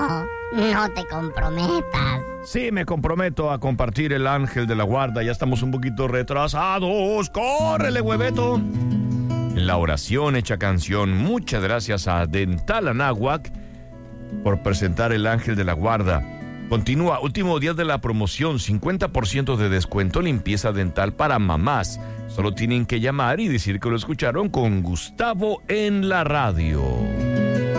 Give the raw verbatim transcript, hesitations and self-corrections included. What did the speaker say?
No, no te comprometas. Sí, me comprometo a compartir el ángel de la guarda. Ya estamos un poquito retrasados. ¡Córrele, hueveto! En la oración hecha canción, muchas gracias a Dental Anáhuac por presentar el ángel de la guarda. Continúa, último día de la promoción, cincuenta por ciento de descuento, limpieza dental para mamás. Solo tienen que llamar y decir que lo escucharon con Gustavo en la radio.